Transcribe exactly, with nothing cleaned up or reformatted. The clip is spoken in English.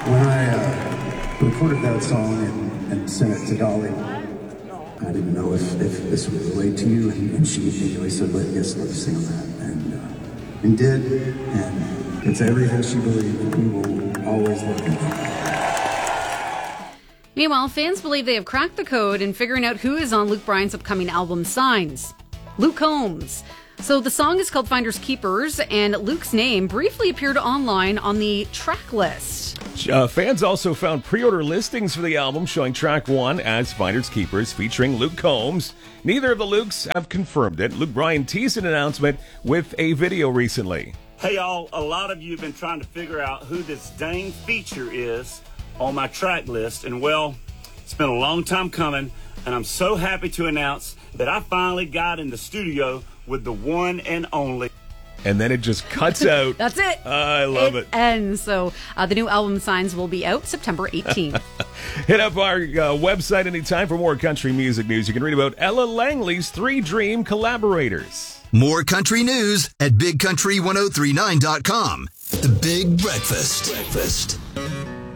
When I uh, recorded that song and, and sent it to Dolly, I didn't know if, if this would relate to you, and, and she immediately said, yes, let's sing on that, and, uh, and did, and it's everything she believed, and we will always love you. Meanwhile, fans believe they have cracked the code in figuring out who is on Luke Bryan's upcoming album Signs. Luke Combs. So the song is called Finders Keepers, and Luke's name briefly appeared online on the track list. Uh, fans also found pre-order listings for the album showing track one as Finders Keepers featuring Luke Combs. Neither of the Lukes have confirmed it. Luke Bryan teased an announcement with a video recently. Hey y'all, a lot of you have been trying to figure out who this dang feature is on my track list, and well, it's been a long time coming, and I'm so happy to announce that I finally got in the studio with the one and only. And then it just cuts out. That's it. I love it. It ends. So uh, the new album Signs will be out September eighteenth. Hit up our uh, website anytime for more country music news. You can read about Ella Langley's three dream collaborators. More country news at big country ten thirty-nine dot com. The Big Breakfast. Breakfast.